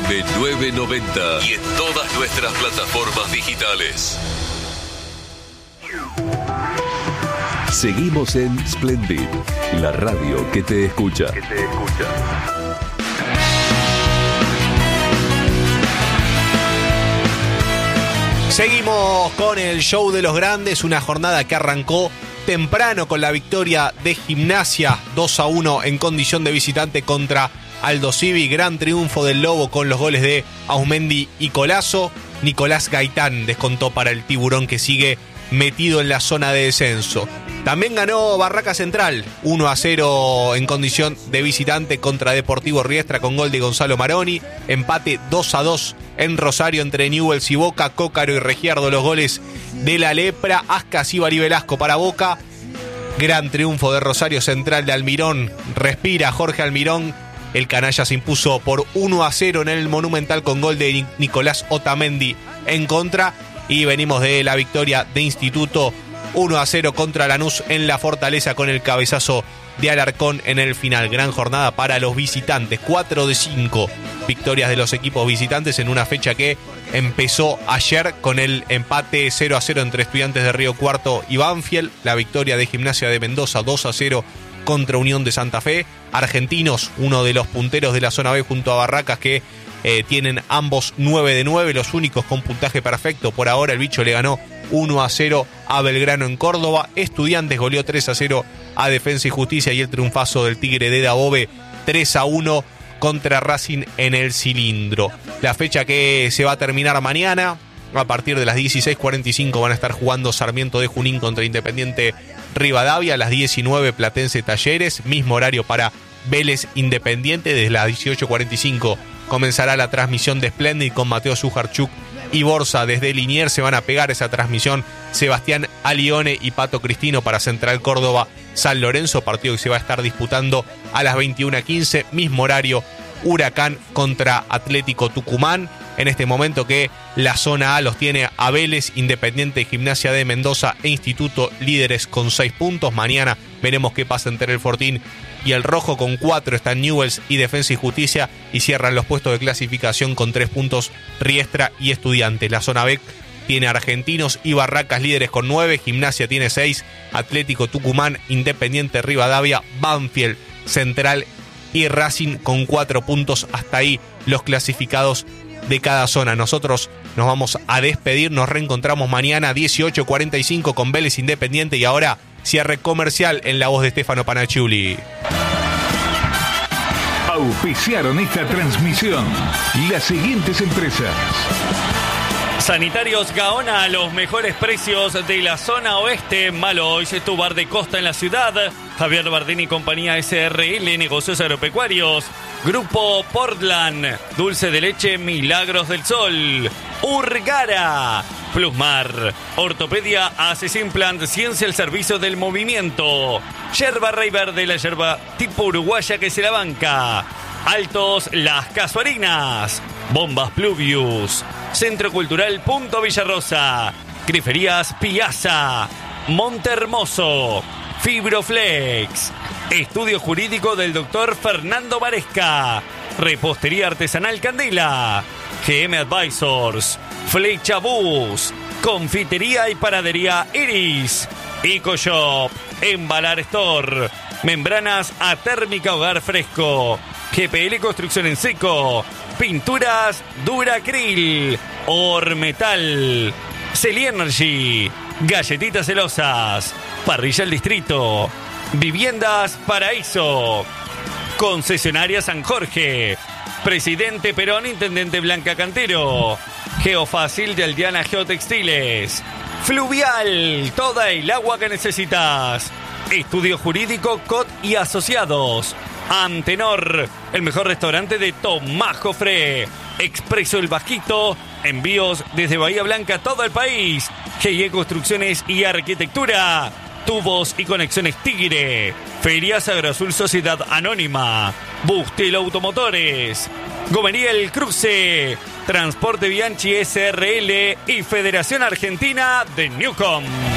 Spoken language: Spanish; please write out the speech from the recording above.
AM990 y en todas nuestras plataformas digitales. Seguimos en Splendid, la radio que te escucha. Seguimos con el show de los grandes, una jornada que arrancó temprano con la victoria de Gimnasia 2-1 en condición de visitante contra Aldo Civi. Gran triunfo del Lobo con los goles de Aumendi y Colazo. Nicolás Gaitán descontó para el Tiburón, que sigue metido en la zona de descenso. También ganó Barraca Central 1-0 en condición de visitante contra Deportivo Riestra con gol de Gonzalo Maroni. Empate 2-2 en Rosario entre Newell's y Boca. Cócaro y Regiardo los goles de la Lepra. Ascasíbar y Velasco para Boca. Gran triunfo de Rosario Central de Almirón. Respira Jorge Almirón. El canalla se impuso por 1-0 en el Monumental con gol de Nicolás Otamendi en contra. Y venimos de la victoria de Instituto 1-0 contra Lanús en la Fortaleza con el cabezazo de Alarcón en el final. Gran jornada para los visitantes. 4 de 5 victorias de los equipos visitantes en una fecha que empezó ayer con el empate 0-0 entre Estudiantes de Río Cuarto y Banfield. La victoria de Gimnasia de Mendoza 2-0 contra Unión de Santa Fe. Argentinos, uno de los punteros de la zona B junto a Barracas, que tienen ambos 9 de 9, los únicos con puntaje perfecto. Por ahora el bicho le ganó 1-0 a Belgrano en Córdoba. Estudiantes goleó 3-0 a Defensa y Justicia, y el triunfazo del Tigre de Dabove 3-1 contra Racing en el Cilindro. La fecha que se va a terminar mañana, a partir de las 16:45 van a estar jugando Sarmiento de Junín contra Independiente Rivadavia, a las 19 Platense Talleres, mismo horario para Vélez Independiente. Desde las 18:45 comenzará la transmisión de Splendid con Mateo Sujarchuk y Borsa desde Liniers. Se van a pegar esa transmisión Sebastián Alione y Pato Cristino para Central Córdoba San Lorenzo, partido que se va a estar disputando a las 21:15, mismo horario Huracán contra Atlético Tucumán. En este momento que la zona A los tiene a Vélez, Independiente, Gimnasia de Mendoza e Instituto líderes con 6 puntos. Mañana veremos qué pasa entre el Fortín y el Rojo. Con 4 están Newell's y Defensa y Justicia, y cierran los puestos de clasificación con 3 puntos Riestra y Estudiantes. La zona B tiene Argentinos y Barracas líderes con 9, Gimnasia tiene 6, Atlético Tucumán, Independiente Rivadavia, Banfield, Central y Racing con 4 puntos. Hasta ahí los clasificados de cada zona. Nosotros nos vamos a despedir, nos reencontramos mañana 18:45 con Vélez Independiente, y ahora cierre comercial en la voz de Stefano Panacciuli. Auspiciaron esta transmisión las siguientes empresas: Sanitarios Gaona, los mejores precios de la zona oeste. Malois, tu bar de costa en la ciudad. Javier Bardini y compañía SRL, negocios agropecuarios. Grupo Portland, dulce de leche Milagros del Sol. Urgara, Plusmar, ortopedia Haces Implant, ciencia al servicio del movimiento. Yerba Rey Verde, la yerba tipo uruguaya que se la banca. Altos Las Casuarinas. Bombas Pluvius. Centro Cultural Punto Villarrosa. Griferías Piazza. Montehermoso. Fibroflex. Estudio jurídico del doctor Fernando Maresca. Repostería artesanal Candela. GM Advisors. Flecha Bus. Confitería y panadería Iris. EcoShop. Embalar Store. Membranas a térmica hogar fresco. GPL Construcción en Seco. Pinturas Duracril. Ormetal. Celienergy. Galletitas celosas. Parrilla El Distrito. Viviendas Paraíso. Concesionaria San Jorge. Presidente Perón, Intendente Blanca Cantero. Geofácil de Aldeana Geotextiles. Fluvial, toda el agua que necesitas. Estudio Jurídico Cot y Asociados. Antenor, el mejor restaurante de Tomás Jofré. Expreso El Vasquito, envíos desde Bahía Blanca a todo el país. GIE Construcciones y Arquitectura. Tubos y Conexiones Tigre. Ferias Agroazul Sociedad Anónima. Bustelo Automotores. Gomería El Cruce. Transporte Bianchi SRL y Federación Argentina de Newcom.